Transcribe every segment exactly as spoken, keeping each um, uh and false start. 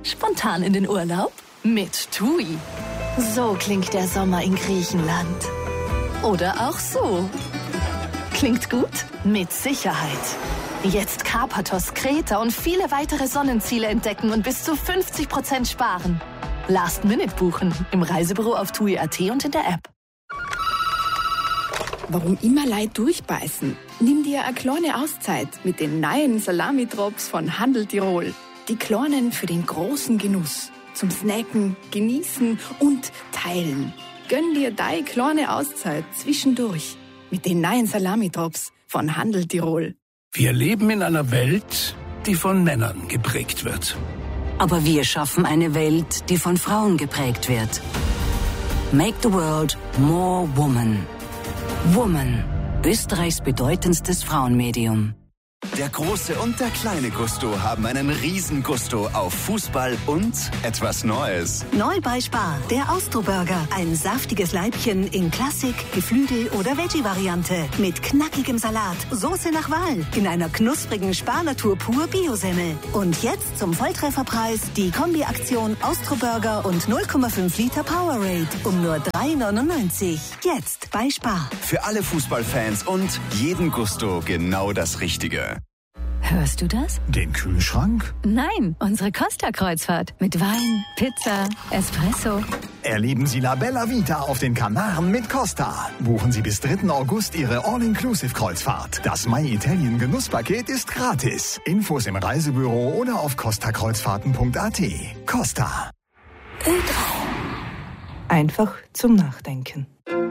Spontan in den Urlaub? Mit TUI. So klingt der Sommer in Griechenland. Oder auch so. Klingt gut? Mit Sicherheit. Jetzt Karpathos, Kreta und viele weitere Sonnenziele entdecken und bis zu fünfzig Prozent sparen. Last Minute buchen im Reisebüro auf tui punkt at und in der App. Warum immer Leute durchbeißen? Nimm dir eine kleine Auszeit mit den neuen Salami-Drops von Handel Tirol. Die kleinen für den großen Genuss. Zum Snacken, Genießen und Teilen. Gönn dir deine kleine Auszeit zwischendurch mit den neuen Salami-Drops von Handel Tirol. Wir leben in einer Welt, die von Männern geprägt wird. Aber wir schaffen eine Welt, die von Frauen geprägt wird. Make the world more woman. Woman, Österreichs bedeutendstes Frauenmedium. Der große und der kleine Gusto haben einen riesen Gusto auf Fußball und etwas Neues. Neu bei Spar, der Austro-Burger. Ein saftiges Leibchen in Klassik, Geflügel oder Veggie-Variante. Mit knackigem Salat, Soße nach Wahl. In einer knusprigen Spar-Natur pur Biosemmel. Und jetzt zum Volltrefferpreis die Kombi-Aktion Austro-Burger und null Komma fünf Liter Powerade. Um nur drei neunundneunzig. Jetzt bei Spar. Für alle Fußballfans und jeden Gusto genau das Richtige. Hörst du das? Den Kühlschrank? Nein, unsere Costa-Kreuzfahrt. Mit Wein, Pizza, Espresso. Erleben Sie La Bella Vita auf den Kanaren mit Costa. Buchen Sie bis dritten August Ihre All-Inclusive-Kreuzfahrt. Das My Italien Genusspaket ist gratis. Infos im Reisebüro oder auf costa kreuzfahrten punkt at. Costa. Ö drei. Einfach zum Nachdenken.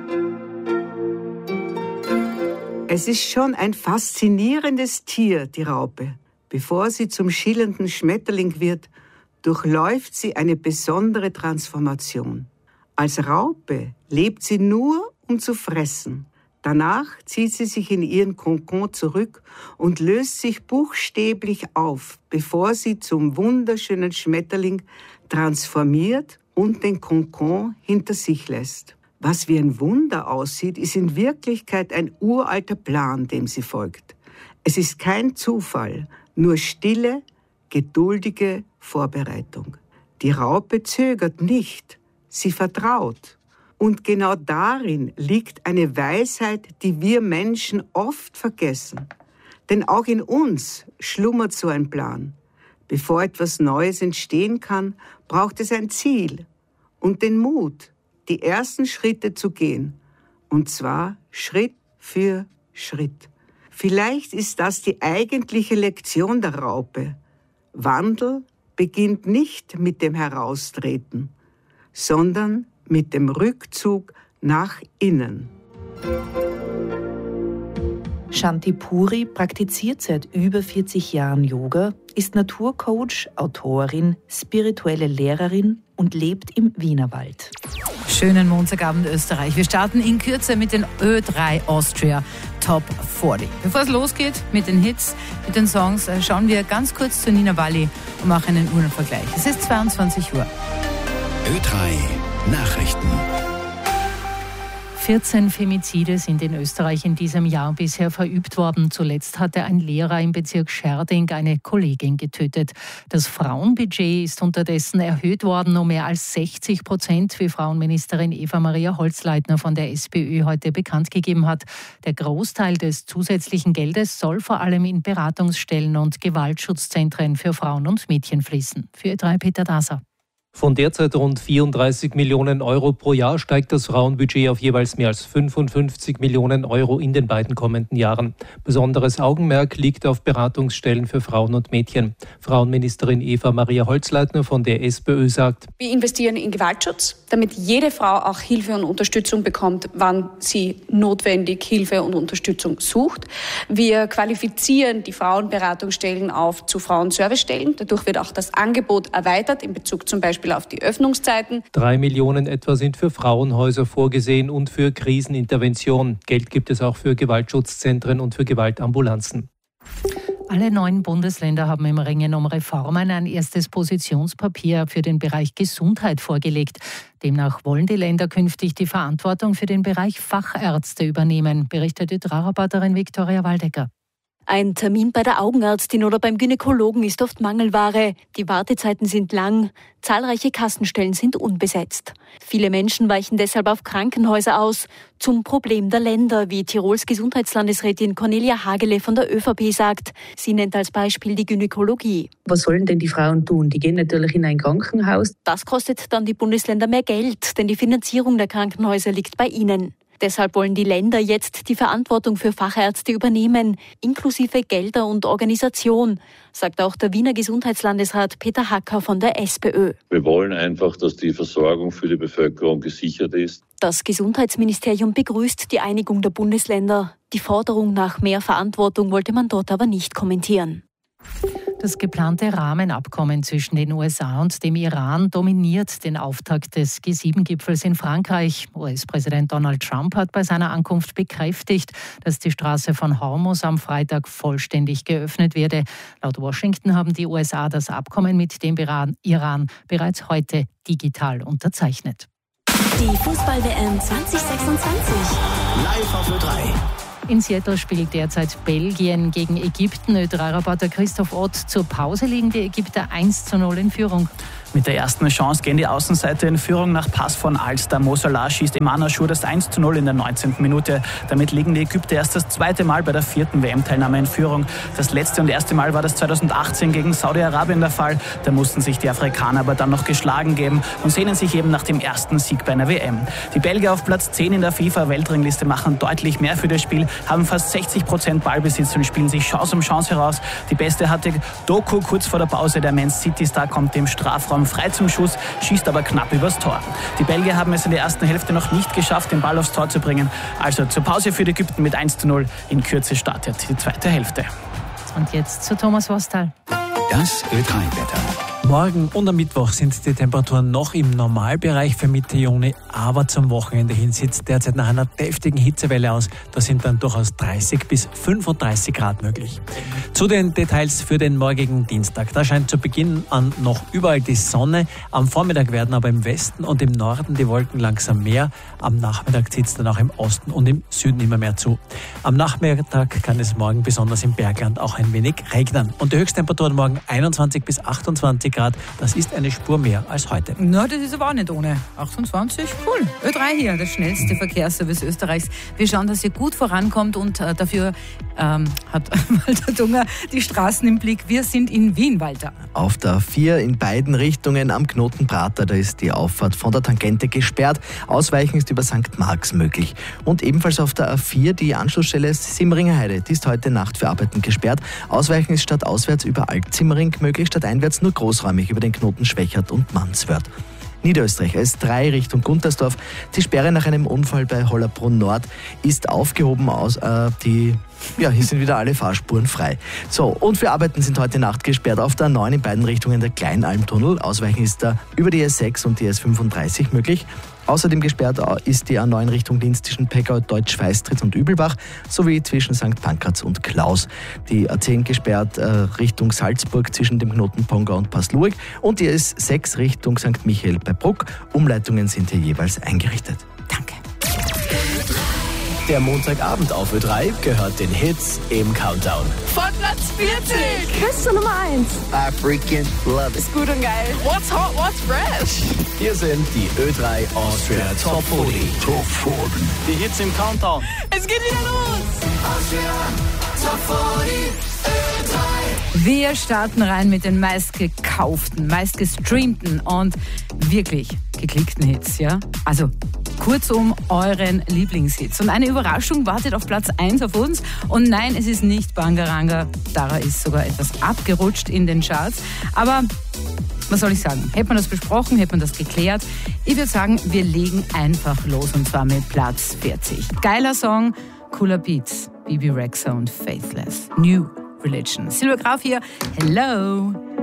Es ist schon ein faszinierendes Tier, die Raupe. Bevor sie zum schillernden Schmetterling wird, durchläuft sie eine besondere Transformation. Als Raupe lebt sie nur, um zu fressen. Danach zieht sie sich in ihren Kokon zurück und löst sich buchstäblich auf, bevor sie zum wunderschönen Schmetterling transformiert und den Kokon hinter sich lässt. Was wie ein Wunder aussieht, ist in Wirklichkeit ein uralter Plan, dem sie folgt. Es ist kein Zufall, nur stille, geduldige Vorbereitung. Die Raupe zögert nicht, sie vertraut. Und genau darin liegt eine Weisheit, die wir Menschen oft vergessen. Denn auch in uns schlummert so ein Plan. Bevor etwas Neues entstehen kann, braucht es ein Ziel und den Mut, die ersten Schritte zu gehen. Und zwar Schritt für Schritt. Vielleicht ist das die eigentliche Lektion der Raupe. Wandel beginnt nicht mit dem Heraustreten, sondern mit dem Rückzug nach innen. Shanti Puri praktiziert seit über vierzig Jahren Yoga, ist Naturcoach, Autorin, spirituelle Lehrerin und lebt im Wienerwald. Schönen Montagabend Österreich. Wir starten in Kürze mit den Ö drei Austria Top vierzig. Bevor es losgeht mit den Hits, mit den Songs, schauen wir ganz kurz zu Nina Walli und machen einen Uhrenvergleich. Es ist zweiundzwanzig Uhr. Ö drei Nachrichten. vierzehn Femizide sind in Österreich in diesem Jahr bisher verübt worden. Zuletzt hatte ein Lehrer im Bezirk Scherding eine Kollegin getötet. Das Frauenbudget ist unterdessen erhöht worden um mehr als sechzig Prozent, wie Frauenministerin Eva-Maria Holzleitner von der SPÖ heute bekannt gegeben hat. Der Großteil des zusätzlichen Geldes soll vor allem in Beratungsstellen und Gewaltschutzzentren für Frauen und Mädchen fließen. Für Ö drei Peter Daser. Von derzeit rund vierunddreißig Millionen Euro pro Jahr steigt das Frauenbudget auf jeweils mehr als fünfundfünfzig Millionen Euro in den beiden kommenden Jahren. Besonderes Augenmerk liegt auf Beratungsstellen für Frauen und Mädchen. Frauenministerin Eva-Maria Holzleitner von der SPÖ sagt: Wir investieren in Gewaltschutz, damit jede Frau auch Hilfe und Unterstützung bekommt, wann sie notwendig Hilfe und Unterstützung sucht. Wir qualifizieren die Frauenberatungsstellen auf zu Frauenservicestellen. Dadurch wird auch das Angebot erweitert in Bezug zum Beispiel auf die Öffnungszeiten. Drei Millionen etwa sind für Frauenhäuser vorgesehen und für Krisenintervention. Geld gibt es auch für Gewaltschutzzentren und für Gewaltambulanzen. Alle neun Bundesländer haben im Ringen um Reformen ein erstes Positionspapier für den Bereich Gesundheit vorgelegt. Demnach wollen die Länder künftig die Verantwortung für den Bereich Fachärzte übernehmen, berichtet Ö drei-Reporterin Viktoria Waldecker. Ein Termin bei der Augenärztin oder beim Gynäkologen ist oft Mangelware. Die Wartezeiten sind lang. Zahlreiche Kassenstellen sind unbesetzt. Viele Menschen weichen deshalb auf Krankenhäuser aus. Zum Problem der Länder, wie Tirols Gesundheitslandesrätin Cornelia Hagele von der ÖVP sagt. Sie nennt als Beispiel die Gynäkologie. Was sollen denn die Frauen tun? Die gehen natürlich in ein Krankenhaus. Das kostet dann die Bundesländer mehr Geld, denn die Finanzierung der Krankenhäuser liegt bei ihnen. Deshalb wollen die Länder jetzt die Verantwortung für Fachärzte übernehmen, inklusive Gelder und Organisation, sagt auch der Wiener Gesundheitslandesrat Peter Hacker von der SPÖ. Wir wollen einfach, dass die Versorgung für die Bevölkerung gesichert ist. Das Gesundheitsministerium begrüßt die Einigung der Bundesländer. Die Forderung nach mehr Verantwortung wollte man dort aber nicht kommentieren. Das geplante Rahmenabkommen zwischen den U S A und dem Iran dominiert den Auftakt des G sieben Gipfels in Frankreich. U S-Präsident Donald Trump hat bei seiner Ankunft bekräftigt, dass die Straße von Hormuz am Freitag vollständig geöffnet werde. Laut Washington haben die U S A das Abkommen mit dem Iran bereits heute digital unterzeichnet. Die Fußball-W M zwanzig sechsundzwanzig. Live auf Ö drei. In Seattle spielt derzeit Belgien gegen Ägypten. Ö drei Reporter Christoph Ott. Zur Pause liegen die Ägypter eins zu null in Führung. Mit der ersten Chance gehen die Außenseiter in Führung nach Pass von Alster. Mo Salah schießt Iman Achour das eins zu null in der neunzehnten Minute. Damit liegen die Ägypter erst das zweite Mal bei der vierten W M-Teilnahme in Führung. Das letzte und erste Mal war das zweitausendachtzehn gegen Saudi-Arabien der Fall. Da mussten sich die Afrikaner aber dann noch geschlagen geben und sehnen sich eben nach dem ersten Sieg bei einer W M. Die Belgier auf Platz zehn in der FIFA-Weltrangliste machen deutlich mehr für das Spiel, haben fast sechzig Prozent Ballbesitz und spielen sich Chance um Chance heraus. Die beste hatte Doku kurz vor der Pause. Der Man City-Star kommt im Strafraum frei zum Schuss, schießt aber knapp übers Tor. Die Belgier haben es in der ersten Hälfte noch nicht geschafft, den Ball aufs Tor zu bringen. Also zur Pause für die Ägypten mit eins zu null. In Kürze startet die zweite Hälfte. Und jetzt zu Thomas Wostal. Das Ö drei Wetter. Morgen und am Mittwoch sind die Temperaturen noch im Normalbereich für Mitte Juni, aber zum Wochenende hin sieht es derzeit nach einer deftigen Hitzewelle aus. Da sind dann durchaus dreißig bis fünfunddreißig Grad möglich. Zu den Details für den morgigen Dienstag. Da scheint zu Beginn an noch überall die Sonne. Am Vormittag werden aber im Westen und im Norden die Wolken langsam mehr. Am Nachmittag zieht es dann auch im Osten und im Süden immer mehr zu. Am Nachmittag kann es morgen besonders im Bergland auch ein wenig regnen. Und die Höchsttemperatur morgen einundzwanzig bis achtundzwanzig Grad. Das ist eine Spur mehr als heute. Na, das ist aber auch nicht ohne. achtundzwanzig, cool. Ö drei hier, der schnellste Verkehrsservice Österreichs. Wir schauen, dass ihr gut vorankommt und äh, dafür ähm, hat Walter Dunger die Straßen im Blick. Wir sind in Wien, Walter. Auf der A vier in beiden Richtungen am Knoten Prater, da ist die Auffahrt von der Tangente gesperrt. Ausweichen ist über Sankt Marx möglich. Und ebenfalls auf der A vier die Anschlussstelle Simmeringer Heide. Die ist heute Nacht für Arbeiten gesperrt. Ausweichen ist statt auswärts über Alt-Simmering möglich, statt einwärts nur großräumig über den Knoten Schwächert und Manswörth. Niederösterreich, S drei Richtung Guntersdorf. Die Sperre nach einem Unfall bei Hollerbrunn Nord ist aufgehoben. Aus, äh, die, ja, hier sind wieder alle Fahrspuren frei. So, und für Arbeiten sind heute Nacht gesperrt auf der A neun in beiden Richtungen der Kleinalmtunnel. Ausweichen ist da über die S sechs und die S fünfunddreißig möglich. Außerdem gesperrt ist die A neun Richtung Linz zwischen Pegau, Deutsch-Feistritz und Übelbach sowie zwischen Sankt Pankraz und Klaus. Die A zehn gesperrt äh, Richtung Salzburg zwischen dem Knoten Pongau und Pasluig und die S sechs Richtung Sankt Michael bei Bruck. Umleitungen sind hier jeweils eingerichtet. Danke. Der Montagabend auf Ö drei gehört den Hits im Countdown. Von Platz vierzig. Bis zur Nummer eins. I freaking love it. Ist gut und geil. What's hot, what's fresh? Hier sind die Ö drei Austria Top vierzig. Top vierzig. Die Hits im Countdown. Es geht wieder los. Austria Top vierzig. Ö drei. Wir starten rein mit den meistgekauften, meistgestreamten und wirklich geklickten Hits, ja? Also kurzum euren Lieblingshits. Und eine Überraschung wartet auf Platz eins auf uns. Und nein, es ist nicht Bangaranga. Dara ist sogar etwas abgerutscht in den Charts. Aber was soll ich sagen? Hätte man das besprochen, hätte man das geklärt? Ich würde sagen, wir legen einfach los und zwar mit Platz vierzig. Geiler Song, cooler Beats. Bibi Rexha und Faithless. New Religion. Silvia Graf hier. Hello.